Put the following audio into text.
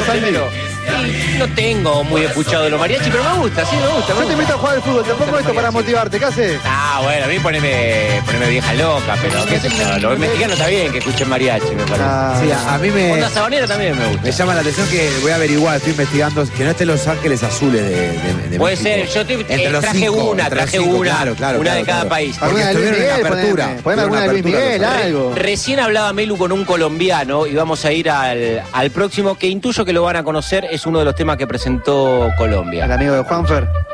primero. No tengo muy escuchado de los mariachis, pero me gusta, sí, me gusta. Yo te invito a jugar al fútbol, te pongo esto para motivarte, ¿qué haces? Ah, bueno, a mí poneme vieja loca, pero qué sé yo, los mexicanos está bien que escuchen mariachi, me parece. Sí, a mí me... Onda sabanera también me gusta. Me llama la atención que voy a averiguar, estoy investigando, que no estén Los Ángeles Azules de Puede México. ser, yo Entre los traje cinco, una, una de cada país. Porque Alguna de Luis estuvieron en Miguel, apertura. poneme alguna de Luis Miguel, algo. Recién hablaba Melu con un colombiano y vamos a ir al próximo, que intuyo que lo van a conocer, es uno de los temas que presentó Colombia. El amigo de Juanfer.